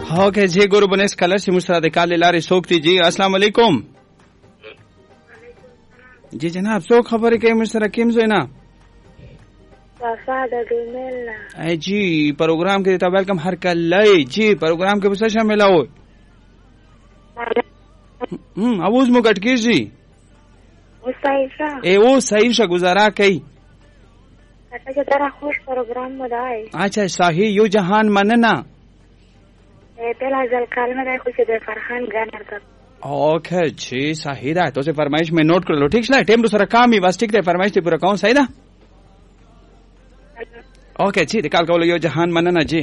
اوکے جی ګورو بنس کله چې مسترا د کال لارې سوکتي جی السلام علیکم جی جناب څوک خبرې کوي مسترا کیم زینا وفا د ګمیل ای جی پروګرام کې ته ویلکم هر کله جی پروګرام کې څه شامل او आवाज मो कट कीजिए वो सही से गुजारा कई खुश प्रोग्राम मदाए अच्छा शाही यू जहान मनना पहला जल काल में खुश दे फरहान गाना कर ओके जी सही रहा तो से फरमाइश में नोट कर लो ठीक है टाइम दूसरा काम ही बस ठीक है फरमाइश पूरा कौन सही ना ओके जी निकाल को लो यू जहान मनना जी